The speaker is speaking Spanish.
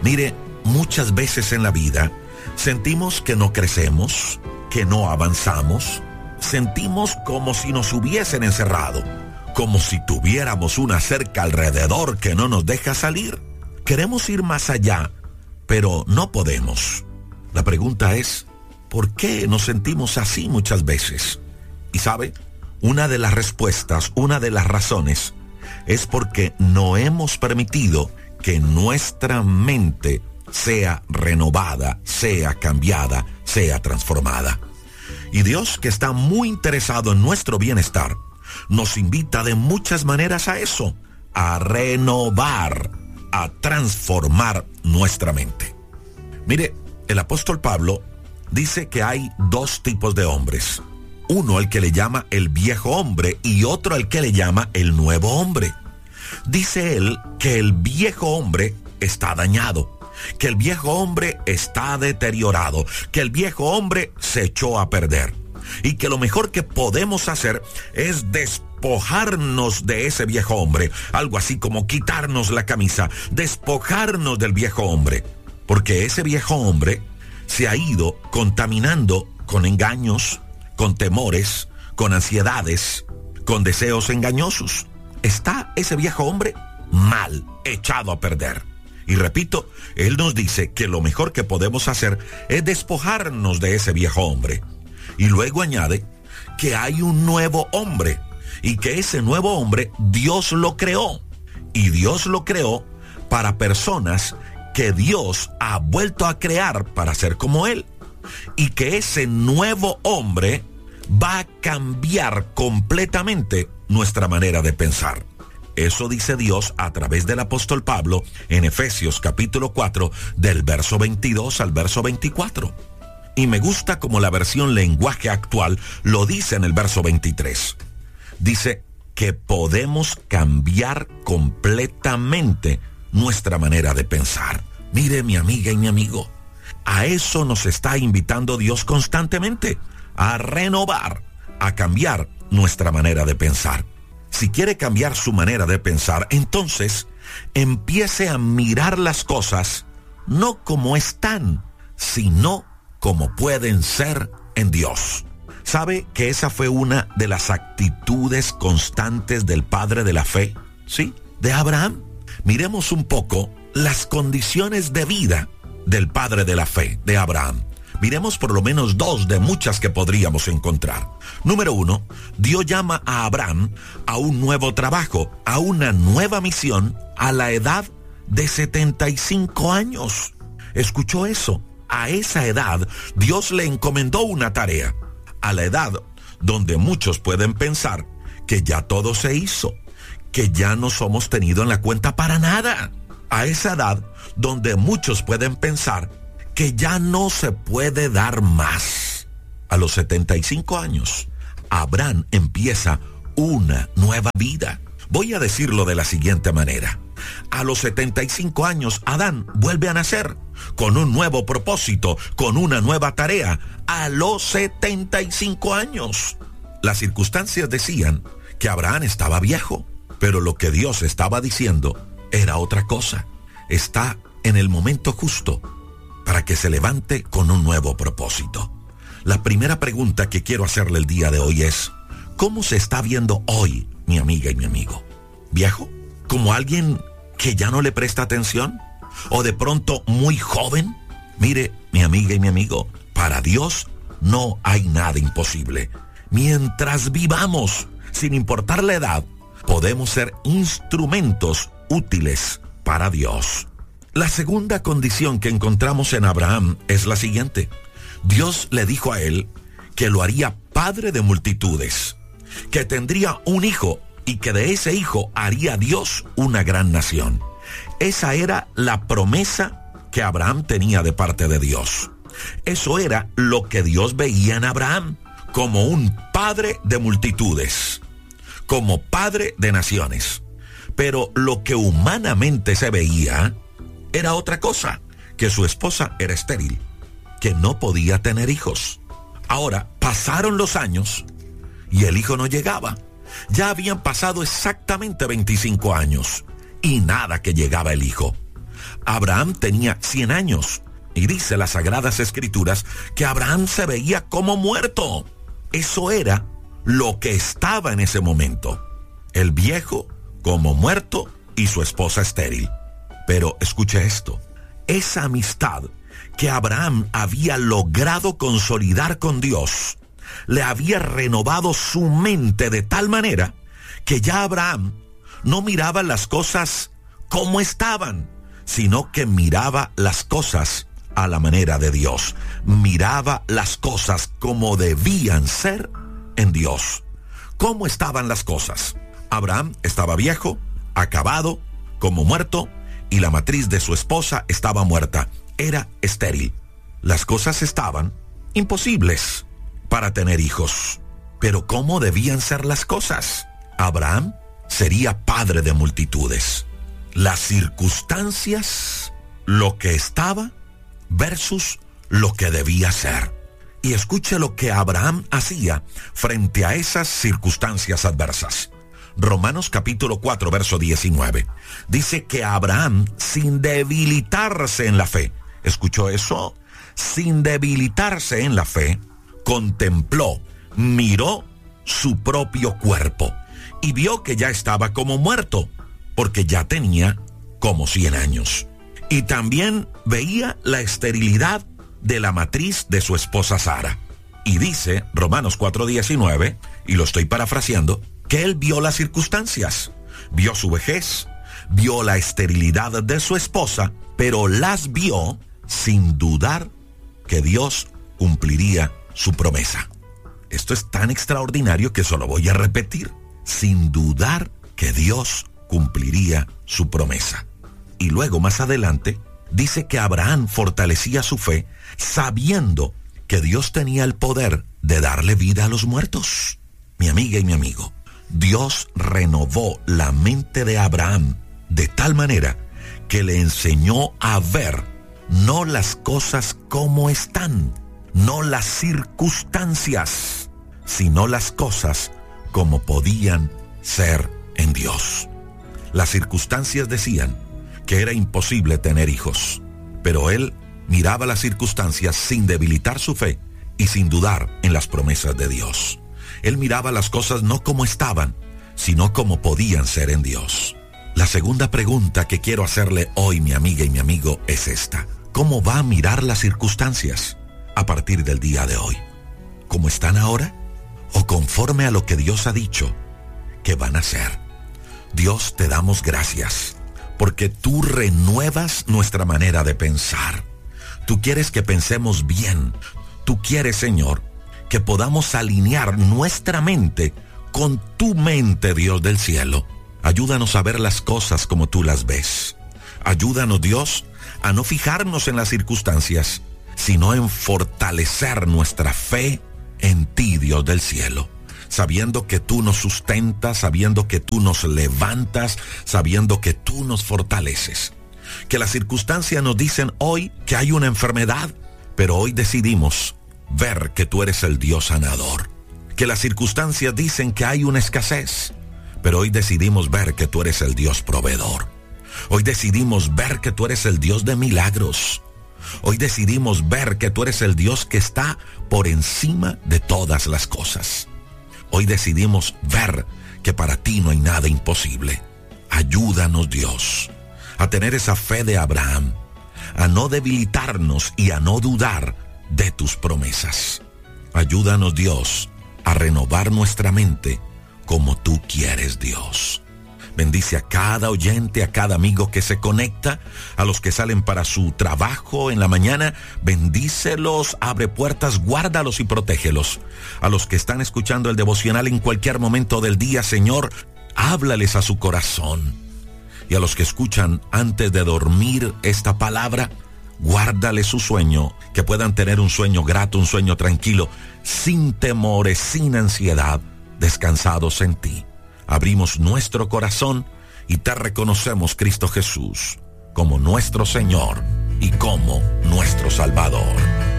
Mire, muchas veces en la vida sentimos que no crecemos, que no avanzamos. Sentimos como si nos hubiesen encerrado, como si tuviéramos una cerca alrededor que no nos deja salir. Queremos ir más allá, pero no podemos. La pregunta es, ¿por qué nos sentimos así muchas veces? Y sabe, una de las respuestas, una de las razones, es porque no hemos permitido que nuestra mente sea renovada, sea cambiada, sea transformada. Y Dios, que está muy interesado en nuestro bienestar, nos invita de muchas maneras a eso, a renovar, a transformar nuestra mente. Mire, el apóstol Pablo dice que hay dos tipos de hombres. Uno el que le llama el viejo hombre y otro el que le llama el nuevo hombre. Dice él que el viejo hombre está dañado, que el viejo hombre está deteriorado, que el viejo hombre se echó a perder y que lo mejor que podemos hacer es despojarnos de ese viejo hombre, algo así como quitarnos la camisa, despojarnos del viejo hombre, porque ese viejo hombre se ha ido contaminando con engaños, con temores, con ansiedades, con deseos engañosos. Está ese viejo hombre mal, echado a perder. Y repito, él nos dice que lo mejor que podemos hacer es despojarnos de ese viejo hombre. Y luego añade que hay un nuevo hombre y que ese nuevo hombre Dios lo creó. Y Dios lo creó para personas que Dios ha vuelto a crear para ser como él. Y que ese nuevo hombre va a cambiar completamente nuestra manera de pensar. Eso dice Dios a través del apóstol Pablo en Efesios capítulo 4, del verso 22 al verso 24. Y me gusta como la versión lenguaje actual lo dice en el verso 23. Dice que podemos cambiar completamente nuestra manera de pensar. Mire, mi amiga y mi amigo, a eso nos está invitando Dios constantemente, a renovar, a cambiar nuestra manera de pensar. Si quiere cambiar su manera de pensar, entonces empiece a mirar las cosas no como están, sino como pueden ser en Dios. ¿Sabe que esa fue una de las actitudes constantes del padre de la fe? ¿Sí? De Abraham. Miremos un poco las condiciones de vida del padre de la fe, de Abraham. Miremos por lo menos dos de muchas que podríamos encontrar. Número 1, Dios llama a Abraham a un nuevo trabajo, a una nueva misión a la edad de 75 años. ¿Escuchó eso? A esa edad, Dios le encomendó una tarea. A la edad donde muchos pueden pensar que ya todo se hizo, que ya no somos tenidos en la cuenta para nada. A esa edad donde muchos pueden pensar que ya no se puede dar más. A los 75 años, Abraham empieza una nueva vida. Voy a decirlo de la siguiente manera. A los 75 años, Adán vuelve a nacer con un nuevo propósito, con una nueva tarea. A los 75 años. Las circunstancias decían que Abraham estaba viejo, pero lo que Dios estaba diciendo era otra cosa. Está en el momento justo para que se levante con un nuevo propósito. La primera pregunta que quiero hacerle el día de hoy es, ¿cómo se está viendo hoy, mi amiga y mi amigo? ¿Viejo? ¿Como alguien que ya no le presta atención? ¿O de pronto muy joven? Mire, mi amiga y mi amigo, para Dios no hay nada imposible. Mientras vivamos, sin importar la edad, podemos ser instrumentos útiles para Dios. La segunda condición que encontramos en Abraham es la siguiente. Dios le dijo a él que lo haría padre de multitudes, que tendría un hijo y que de ese hijo haría Dios una gran nación. Esa era la promesa que Abraham tenía de parte de Dios. Eso era lo que Dios veía en Abraham, como un padre de multitudes, como padre de naciones. Pero lo que humanamente se veía era otra cosa, que su esposa era estéril, que no podía tener hijos. Ahora, pasaron los años y el hijo no llegaba. Ya habían pasado exactamente 25 años y nada que llegaba el hijo. Abraham tenía 100 años. Y dice las Sagradas Escrituras que Abraham se veía como muerto. Eso era lo que estaba en ese momento. El viejo como muerto y su esposa estéril. Pero escuche esto. Esa amistad que Abraham había logrado consolidar con Dios le había renovado su mente de tal manera que ya Abraham no miraba las cosas como estaban, sino que miraba las cosas a la manera de Dios. Miraba las cosas como debían ser en Dios. ¿Cómo estaban las cosas? Abraham estaba viejo, acabado, como muerto, y la matriz de su esposa estaba muerta. Era estéril. Las cosas estaban imposibles para tener hijos. Pero ¿cómo debían ser las cosas? Abraham sería padre de multitudes. Las circunstancias, lo que estaba versus lo que debía ser. Y escuche lo que Abraham hacía frente a esas circunstancias adversas. Romanos capítulo 4, verso 19. Dice que Abraham, sin debilitarse en la fe, ¿escuchó eso? Sin debilitarse en la fe, contempló, miró su propio cuerpo y vio que ya estaba como muerto, porque ya tenía como 100 años. Y también veía la esterilidad de la matriz de su esposa Sara. Y dice Romanos 4:19, y lo estoy parafraseando, que él vio las circunstancias, vio su vejez, vio la esterilidad de su esposa, pero las vio sin dudar que Dios cumpliría su promesa. Esto es tan extraordinario que solo voy a repetir, sin dudar que Dios cumpliría su promesa. Y luego más adelante dice que Abraham fortalecía su fe sabiendo que Dios tenía el poder de darle vida a los muertos. Mi amiga y mi amigo, Dios renovó la mente de Abraham de tal manera que le enseñó a ver no las cosas como están, no las circunstancias, sino las cosas como podían ser en Dios. Las circunstancias decían que era imposible tener hijos, pero él miraba las circunstancias sin debilitar su fe y sin dudar en las promesas de Dios. Él miraba las cosas no como estaban, sino como podían ser en Dios. La segunda pregunta que quiero hacerle hoy, mi amiga y mi amigo, es esta. ¿Cómo va a mirar las circunstancias a partir del día de hoy? ¿Cómo están ahora? ¿O conforme a lo que Dios ha dicho que van a ser? Dios, te damos gracias, porque tú renuevas nuestra manera de pensar. Tú quieres que pensemos bien. Tú quieres, Señor, que podamos alinear nuestra mente con tu mente, Dios del cielo. Ayúdanos a ver las cosas como tú las ves. Ayúdanos, Dios, a no fijarnos en las circunstancias, sino en fortalecer nuestra fe en ti, Dios del cielo. Sabiendo que tú nos sustentas, sabiendo que tú nos levantas, sabiendo que tú nos fortaleces. Que las circunstancias nos dicen hoy que hay una enfermedad, pero hoy decidimos ver que tú eres el Dios sanador. Que las circunstancias dicen que hay una escasez, pero hoy decidimos ver que tú eres el Dios proveedor. Hoy decidimos ver que tú eres el Dios de milagros. Hoy decidimos ver que tú eres el Dios que está por encima de todas las cosas. Hoy decidimos ver que para ti no hay nada imposible. Ayúdanos, Dios, a tener esa fe de Abraham, a no debilitarnos y a no dudar de tus promesas. Ayúdanos, Dios, a renovar nuestra mente como tú quieres, Dios. Bendice a cada oyente, a cada amigo que se conecta, a los que salen para su trabajo en la mañana. Bendícelos, abre puertas, guárdalos y protégelos. A los que están escuchando el devocional en cualquier momento del día, Señor, háblales a su corazón. Y a los que escuchan antes de dormir esta palabra, guárdales su sueño, que puedan tener un sueño grato, un sueño tranquilo, sin temores, sin ansiedad, descansados en ti. Abrimos nuestro corazón y te reconocemos, Cristo Jesús, como nuestro Señor y como nuestro Salvador.